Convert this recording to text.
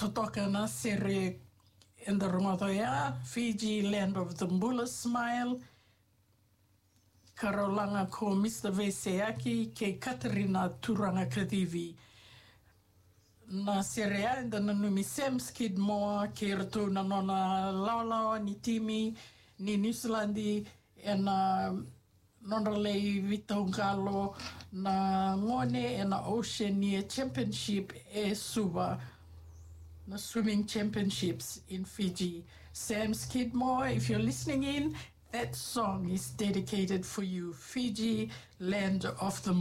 Totokana Sere in the Rongotoya, Fiji, land of the Mbula smile. Karolanga ko Mr. Veseaki ke Katerina Turanga Kadivi. Na Serea in the Nanumi Sem Skidmore, ke Rato na nona Laulawa, ni Timi, ni New Zealandi, and Nonrelei Vitongalo, na Ngone, and na Oceania Championship e Suba. The swimming championships in Fiji. Sam Skidmore, if you're listening in, that song is dedicated for you. Fiji, land of the